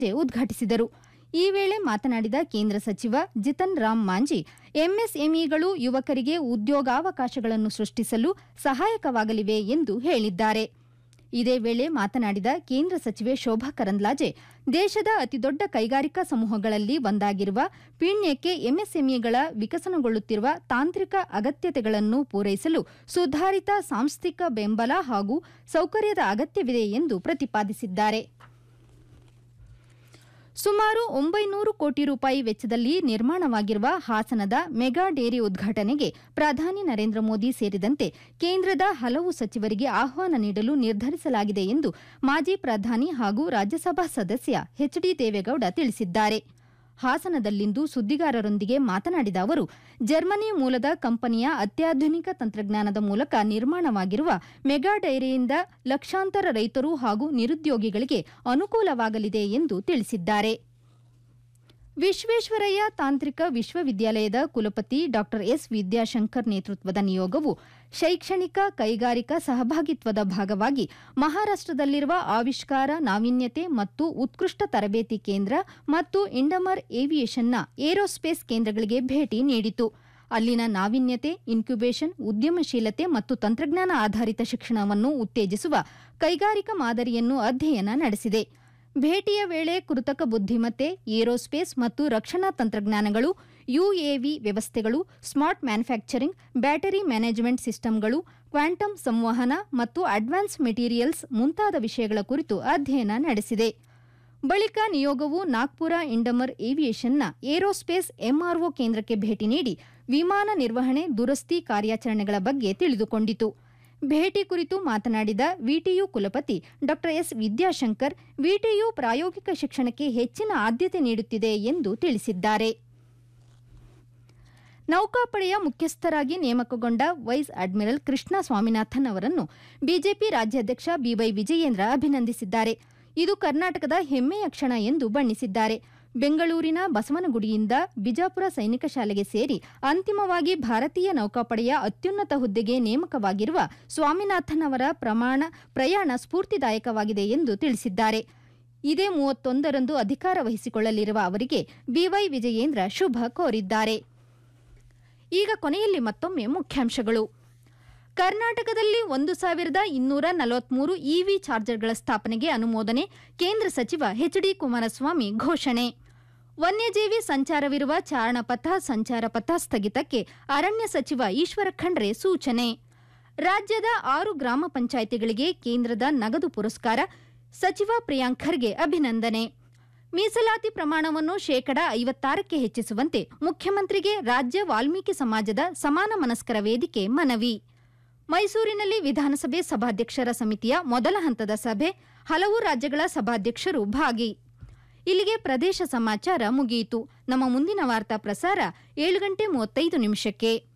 ಉದ್ಘಾಟಿಸಿದರು. ಈ ವೇಳೆ ಮಾತನಾಡಿದ ಕೇಂದ್ರ ಸಚಿವ ಜಿತನ್ ರಾಮ್ ಮಾಂಜಿ, ಎಂಎಸ್ಎಂಇಗಳು ಯುವಕರಿಗೆ ಉದ್ಯೋಗಾವಕಾಶಗಳನ್ನು ಸೃಷ್ಟಿಸಲು ಸಹಾಯಕವಾಗಲಿವೆ ಎಂದು ಹೇಳಿದ್ದಾರೆ. ಇದೇ ವೇಳೆ ಮಾತನಾಡಿದ ಕೇಂದ್ರ ಸಚಿವೆ ಶೋಭಾ ಕರಂದ್ಲಾಜೆ, ದೇಶದ ಅತಿದೊಡ್ಡ ಕೈಗಾರಿಕಾ ಸಮೂಹಗಳಲ್ಲಿ ಒಂದಾಗಿರುವ ಪೀಣ್ಯಕ್ಕೆ ಎಂಎಸ್ಎಂಇಗಳ ವಿಕಸನಗೊಳ್ಳುತ್ತಿರುವ ತಾಂತ್ರಿಕ ಅಗತ್ಯತೆಗಳನ್ನು ಪೂರೈಸಲು ಸುಧಾರಿತ ಸಾಂಸ್ಥಿಕ ಬೆಂಬಲ ಹಾಗೂ ಸೌಕರ್ಯದ ಅಗತ್ಯವಿದೆ ಎಂದು ಪ್ರತಿಪಾದಿಸಿದ್ದಾರೆ. ಸುಮಾರು 900 ಕೋಟಿ ರೂಪಾಯಿ ವೆಚ್ಚದಲ್ಲಿ ನಿರ್ಮಾಣವಾಗಿರುವ ಹಾಸನದ ಮೆಗಾ ಡೇರಿ ಉದ್ಘಾಟನೆಗೆ ಪ್ರಧಾನಿ ನರೇಂದ್ರ ಮೋದಿ ಸೇರಿದಂತೆ ಕೇಂದ್ರದ ಹಲವು ಸಚಿವರಿಗೆ ಆಹ್ವಾನ ನೀಡಲು ನಿರ್ಧರಿಸಲಾಗಿದೆ ಎಂದು ಮಾಜಿ ಪ್ರಧಾನಿ ಹಾಗೂ ರಾಜ್ಯಸಭಾ ಸದಸ್ಯ ಎಚ್ಡಿ ದೇವೇಗೌಡ ತಿಳಿಸಿದ್ದಾರೆ. ಹಾಸನದಲ್ಲಿಂದು ಸುದ್ದಿಗಾರರೊಂದಿಗೆ ಮಾತನಾಡಿದ ಅವರು, ಜರ್ಮನಿ ಮೂಲದ ಕಂಪನಿಯ ಅತ್ಯಾಧುನಿಕ ತಂತ್ರಜ್ಞಾನದ ಮೂಲಕ ನಿರ್ಮಾಣವಾಗಿರುವ ಮೆಗಾ ಡೈರಿಯಿಂದ ಲಕ್ಷಾಂತರ ರೈತರು ಹಾಗೂ ನಿರುದ್ಯೋಗಿಗಳಿಗೆ ಅನುಕೂಲವಾಗಲಿದೆ ಎಂದು ತಿಳಿಸಿದ್ದಾರೆ. ವಿಶ್ವೇಶ್ವರಯ್ಯ ತಾಂತ್ರಿಕ ವಿಶ್ವವಿದ್ಯಾಲಯದ ಕುಲಪತಿ ಡಾ ಎಸ್ ವಿದ್ಯಾಶಂಕರ್ ನೇತೃತ್ವದ ನಿಯೋಗವು ಶೈಕ್ಷಣಿಕ ಕೈಗಾರಿಕಾ ಸಹಭಾಗಿತ್ವದ ಭಾಗವಾಗಿ ಮಹಾರಾಷ್ಟದಲ್ಲಿರುವ ಆವಿಷ್ಕಾರ, ನಾವೀನ್ಯತೆ ಮತ್ತು ಉತ್ಕೃಷ್ಟ ತರಬೇತಿ ಕೇಂದ್ರ ಮತ್ತು ಇಂಡಮರ್ ಏವಿಯೇಷನ್ನ ಏರೋಸ್ಪೇಸ್ ಕೇಂದ್ರಗಳಿಗೆ ಭೇಟಿ ನೀಡಿತು. ಅಲ್ಲಿನ ನಾವೀನ್ಯತೆ, ಇನ್ಕ್ಯುಬೇಷನ್, ಉದ್ಯಮಶೀಲತೆ ಮತ್ತು ತಂತ್ರಜ್ಞಾನ ಆಧಾರಿತ ಶಿಕ್ಷಣವನ್ನು ಉತ್ತೇಜಿಸುವ ಕೈಗಾರಿಕಾ ಮಾದರಿಯನ್ನು ಅಧ್ಯಯನ ನಡೆಸಿದೆ. ಭೇಟಿಯ ವೇಳೆ ಕೃತಕ ಬುದ್ಧಿಮತ್ತೆ, ಏರೋಸ್ಪೇಸ್ ಮತ್ತು ರಕ್ಷಣಾ ತಂತ್ರಜ್ಞಾನಗಳು, ಯುಎವಿ ವ್ಯವಸ್ಥೆಗಳು, smart manufacturing, battery management ಸಿಸ್ಟಂಗಳು, quantum ಸಂವಹನ ಮತ್ತು ಅಡ್ವಾನ್ಸ್ ಮೆಟೀರಿಯಲ್ಸ್ ಮುಂತಾದ ವಿಷಯಗಳ ಕುರಿತು ಅಧ್ಯಯನ ನಡೆಸಿದೆ. ಬಳಿಕ ನಿಯೋಗವು ನಾಗ್ಪುರ ಇಂಡಮರ್ ಏವಿಯೇಷನ್ನ ಏರೋಸ್ಪೇಸ್ ಎಂಆರ್ಒ ಕೇಂದ್ರಕ್ಕೆ ಭೇಟಿ ನೀಡಿ ವಿಮಾನ ನಿರ್ವಹಣೆ, ದುರಸ್ತಿ ಕಾರ್ಯಾಚರಣೆಗಳ ಬಗ್ಗೆ ತಿಳಿದುಕೊಂಡಿತು. ಭೇಟಿ ಕುರಿತು ಮಾತನಾಡಿದ ವಿಟಿಯು ಕುಲಪತಿ ಡಾ ಎಸ್ ವಿದ್ಯಾಶಂಕರ್, ವಿಟಿಯು ಪ್ರಾಯೋಗಿಕ ಶಿಕ್ಷಣಕ್ಕೆ ಹೆಚ್ಚಿನ ಆದ್ಯತೆ ನೀಡುತ್ತಿದೆ ಎಂದು ತಿಳಿಸಿದ್ದಾರೆ. ನೌಕಾಪಡೆಯ ಮುಖ್ಯಸ್ಥರಾಗಿ ನೇಮಕಗೊಂಡ ವೈಸ್ ಅಡ್ಮಿರಲ್ ಕೃಷ್ಣ ಸ್ವಾಮಿನಾಥನ್ ಅವರನ್ನು ಬಿಜೆಪಿ ರಾಜ್ಯಾಧ್ಯಕ್ಷ ಬಿವೈ ವಿಜಯೇಂದ್ರ ಅಭಿನಂದಿಸಿದ್ದಾರೆ. ಇದು ಕರ್ನಾಟಕದ ಹೆಮ್ಮೆಯ ಕ್ಷಣ ಎಂದು ಬಣ್ಣಿಸಿದ್ದಾರೆ. ಬೆಂಗಳೂರಿನ ಬಸವನಗುಡಿಯಿಂದ ಬಿಜಾಪುರ ಸೈನಿಕ ಶಾಲೆಗೆ ಸೇರಿ ಅಂತಿಮವಾಗಿ ಭಾರತೀಯ ನೌಕಾಪಡೆಯ ಅತ್ಯುನ್ನತ ಹುದ್ದೆಗೆ ನೇಮಕವಾಗಿರುವ ಸ್ವಾಮಿನಾಥನ್ ಅವರ ಪ್ರಯಾಣ ಸ್ಫೂರ್ತಿದಾಯಕವಾಗಿದೆ ಎಂದು ತಿಳಿಸಿದ್ದಾರೆ. ಇದೇ 31ರಂದು ಅಧಿಕಾರ ವಹಿಸಿಕೊಳ್ಳಲಿರುವ ಅವರಿಗೆ ಬಿವೈ ವಿಜಯೇಂದ್ರ ಶುಭ ಕೋರಿದ್ದಾರೆ. ಈಗ ಕೊನೆಯಲ್ಲಿ ಮತ್ತೊಮ್ಮೆ ಮುಖ್ಯಾಂಶಗಳು. ಕರ್ನಾಟಕದಲ್ಲಿ 1243 ಇವಿ ಚಾರ್ಜರ್ಗಳ ಸ್ಥಾಪನೆಗೆ ಅನುಮೋದನೆ, ಕೇಂದ್ರ ಸಚಿವ ಎಚ್ಡಿ ಕುಮಾರಸ್ವಾಮಿ ಘೋಷಣೆ. ವನ್ಯಜೀವಿ ಸಂಚಾರವಿರುವ ಚಾರಣಪಥ, ಸಂಚಾರ ಪಥ ಸ್ಥಗಿತಕ್ಕೆ ಅರಣ್ಯ ಸಚಿವ ಈಶ್ವರ ಖಂಡ್ರೆ ಸೂಚನೆ. ರಾಜ್ಯದ 6 ಗ್ರಾಮ ಪಂಚಾಯಿತಿಗಳಿಗೆ ಕೇಂದ್ರದ ನಗದು ಪುರಸ್ಕಾರ, ಸಚಿವ ಪ್ರಿಯಾಂಕ್ ಖರ್ಗೆ ಅಭಿನಂದನೆ. ಮೀಸಲಾತಿ ಪ್ರಮಾಣವನ್ನು 56% ಹೆಚ್ಚಿಸುವಂತೆ ಮುಖ್ಯಮಂತ್ರಿಗೆ ರಾಜ್ಯ ವಾಲ್ಮೀಕಿ ಸಮಾಜದ ಸಮಾನ ಮನಸ್ಕರ ವೇದಿಕೆ ಮನವಿ. ಮೈಸೂರಿನಲ್ಲಿ ವಿಧಾನಸಭೆ ಸಭಾಧ್ಯಕ್ಷರ ಸಮಿತಿಯ ಮೊದಲ ಹಂತದ ಸಭೆ, ಹಲವು ರಾಜ್ಯಗಳ ಸಭಾಧ್ಯಕ್ಷರು ಭಾಗಿ. ಇಲ್ಲಿಗೆ ಪ್ರದೇಶ ಸಮಾಚಾರ ಮುಗಿಯಿತು. ನಮ್ಮ ಮುಂದಿನ ವಾರ್ತಾ ಪ್ರಸಾರ 7:35 ನಿಮಿಷಕ್ಕೆ.